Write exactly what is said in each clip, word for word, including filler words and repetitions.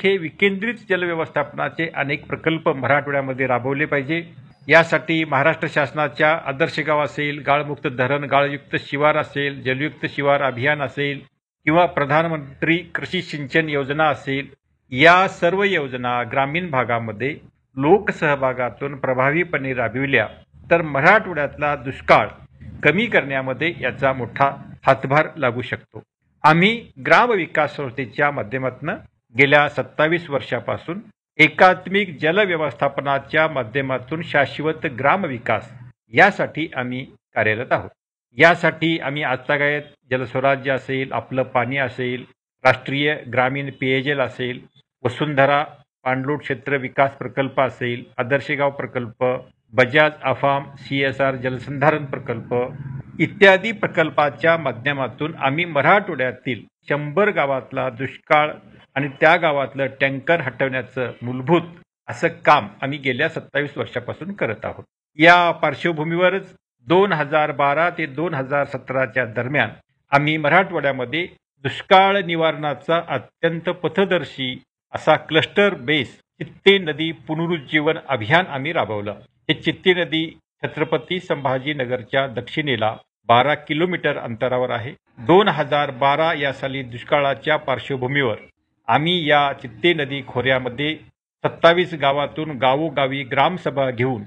यासारखे विकेंद्रित जल व्यवस्थापनाचे अनेक प्रकल्प मराठवाड्यामध्ये राबवले पाहिजे. यासाठी महाराष्ट्र शासनाच्या आदर्श गाव असेल, गाळमुक्त धरण, गाळयुक्त शिवार असेल, जलयुक्त शिवार अभियान असेल किंवा प्रधानमंत्री कृषी सिंचन योजना असेल, या सर्व योजना ग्रामीण भागामध्ये लोकसहभागातून प्रभावीपणे राबविल्या तर मराठवाड्यातला दुष्काळ कमी करण्यामध्ये याचा मोठा हातभार लागू शकतो. आम्ही ग्रामविकास संस्थेच्या माध्यमातून गेल्या सत्तावीस वर्षापासून एकात्मिक जल व्यवस्थापनाच्या माध्यमातून शाश्वत ग्रामविकास यासाठी आम्ही कार्यरत आहोत. यासाठी आम्ही आजतागायत जलस्वराज्य असेल, आपलं पाणी असेल, राष्ट्रीय ग्रामीण पेयजल असेल, वसुंधरा पाणलोट क्षेत्र विकास प्रकल्प असेल, आदर्श गाव प्रकल्प, बजाज अफाम सी एस आर जलसंधारण प्रकल्प इत्यादी प्रकल्पाच्या माध्यमातून आम्ही मराठवाड्यातील शंभर गावातला दुष्काळ आणि त्या गावातलं टँकर हटवण्याचं मूलभूत असं काम आम्ही गेल्या सत्तावीस वर्षापासून करत आहोत. या पार्श्वभूमीवरच दोन हजार बारा ते दोन हजार सतराच्या दरम्यान आम्ही मराठवाड्यामध्ये दुष्काळ निवारणाचा अत्यंत पथदर्शी असा क्लस्टर बेस चित्ते नदी पुनरुज्जीवन अभियान आम्ही राबवलं. हे चित्ते नदी छत्रपती संभाजीनगरच्या दक्षिणेला बारा किलोमीटर अंतरावर आहे. दोन हजार बारा या साली दुष्काळाच्या पार्श्वभूमीवर आम्ही या चित्ते नदी खोऱ्यामध्ये सत्तावीस गावातून गावोगावी ग्रामसभा घेऊन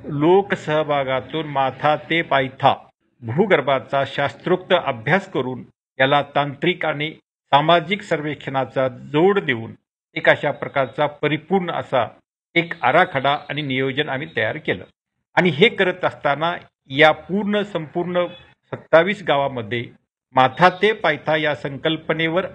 लोकसहभागातून माथा ते पायथा भूगर्भाचा शास्त्रोक्त अभ्यास करून याला तांत्रिक आणि सामाजिक सर्वेक्षणाचा जोड देऊन एक अशा प्रकारचा परिपूर्ण असा एक आराखडा आणि नियोजन आम्ही तयार केलं. आणि हे करत असताना या पूर्ण संपूर्ण सत्तावीस गावामध्ये माथा ते पायथा या संकल्पनेवर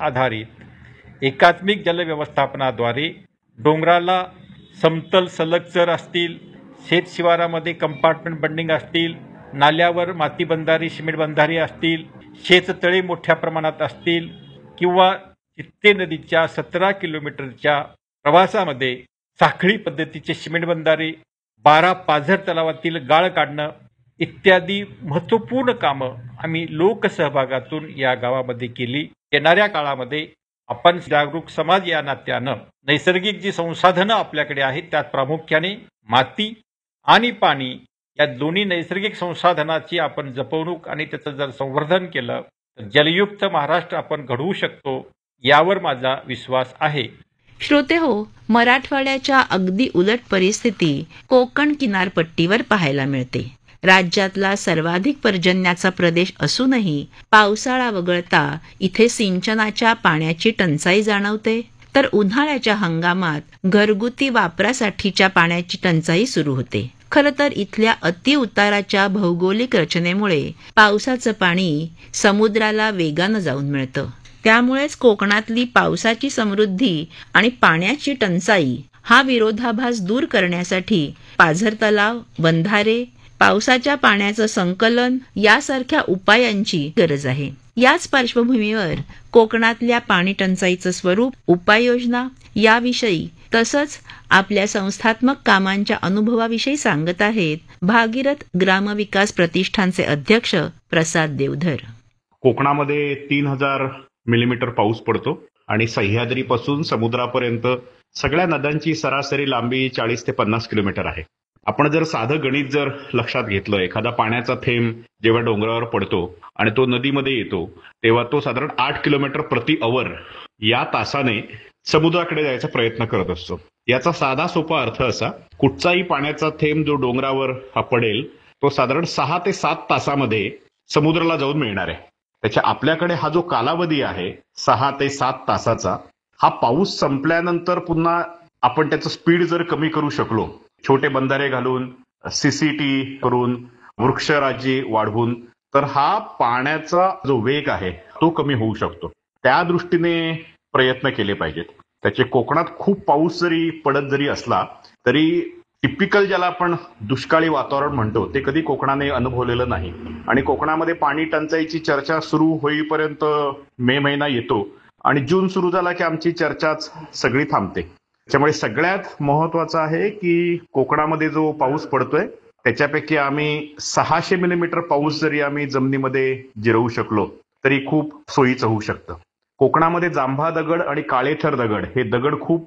आधारित एकात्मिक जल व्यवस्थापनाद्वारे डोंगराला समतल सलग चर असतील, शेत शिवारामध्ये कंपार्टमेंट बंडिंग असतील, नाल्यावर माती बंधारी सिमेंट बंधारी असतील, शेततळे मोठ्या प्रमाणात असतील किंवा चित्ते नदीच्या सतरा किलोमीटरच्या प्रवासामध्ये साखळी पद्धतीचे सिमेंट बंधारे, बारा पाझर तलावातील गाळ काढणं इत्यादी महत्त्वपूर्ण कामं आम्ही लोकसहभागातून या गावामध्ये केली. येणाऱ्या काळामध्ये आपण जागरूक समाज या नात्यानं नैसर्गिक जी संसाधनं आपल्याकडे आहेत त्यात प्रामुख्याने माती आणि पाणी या दोन्ही नैसर्गिक संसाधनाची आपण जपवणूक आणि त्याचं जर संवर्धन केलं तर जलयुक्त महाराष्ट्र आपण घडवू शकतो, यावर माझा विश्वास आहे. श्रोते हो, मराठवाड्याच्या अगदी उलट परिस्थिती कोकण किनारपट्टीवर पाहायला मिळते. राज्यातला सर्वाधिक पर्जन्याचा प्रदेश असूनही पावसाळा वगळता इथे सिंचनाच्या पाण्याची टंचाई जाणवते, तर उन्हाळ्याच्या हंगामात घरगुती वापरासाठीच्या पाण्याची टंचाई सुरू होते. खरं तर इथल्या अतिउताराच्या भौगोलिक रचनेमुळे पावसाचं पाणी समुद्राला वेगानं जाऊन मिळतं. त्यामुळेच कोकणातली पावसाची समृद्धी आणि पाण्याची टंचाई हा विरोधाभास दूर करण्यासाठी पाझर तलाव, बंधारे, पावसाच्या पाण्याचं संकलन यासारख्या उपायांची गरज आहे. याच पार्श्वभूमीवर कोकणातल्या पाणी टंचाईचं स्वरूप, उपाययोजना याविषयी तसंच आपल्या संस्थात्मक कामांच्या अनुभवाविषयी सांगत आहेत भागीरथ ग्रामविकास प्रतिष्ठानचे अध्यक्ष प्रसाद देवधर. कोकणामध्ये तीन हजार मिलीमीटर पाऊस पडतो आणि सह्याद्रीपासून समुद्रापर्यंत सगळ्या नद्यांची सरासरी लांबी चाळीस ते पन्नास किलोमीटर आहे. आपण जर साधं गणित जर लक्षात घेतलं, एखादा पाण्याचा थेंब जेव्हा डोंगरावर पडतो आणि तो नदीमध्ये येतो तेव्हा तो साधारण आठ किलोमीटर प्रति अवर या तासाने समुद्राकडे जायचा प्रयत्न करत असतो. याचा साधा सोपा अर्थ असा, कुठचाही पाण्याचा थेंब जो डोंगरावर हा पडेल तो साधारण सहा ते सात तासामध्ये समुद्राला जाऊन मिळणार आहे. त्याच्या आपल्याकडे हा जो कालावधी आहे सहा ते सात तासाचा, हा पाऊस संपल्यानंतर पुन्हा आपण त्याचं स्पीड जर कमी करू शकलो, छोटे बंधारे घालून, सीसीटी करून, वृक्षराजी वाढवून, तर हा पाण्याचा जो वेग आहे तो कमी होऊ शकतो. त्या दृष्टीने प्रयत्न केले पाहिजेत. त्याचे कोकणात खूप पाऊस जरी पडत जरी असला तरी टिपिकल ज्याला आपण दुष्काळी वातावरण म्हणतो ते कधी कोकणाने अनुभवलेलं नाही. आणि कोकणामध्ये पाणी टंचाईची चर्चा सुरू होईपर्यंत मे महिना येतो आणि जून सुरू झाला की आमची चर्चाच सगळी थांबते. त्याच्यामुळे सगळ्यात महत्वाचं आहे की कोकणामध्ये जो पाऊस पडतोय त्याच्यापैकी आम्ही सहाशे मिलीमीटर पाऊस जरी आम्ही जमिनीमध्ये जिरवू शकलो तरी खूप सोयीचं होऊ शकतं. कोकणामध्ये जांभा दगड आणि काळेथर दगड हे दगड खूप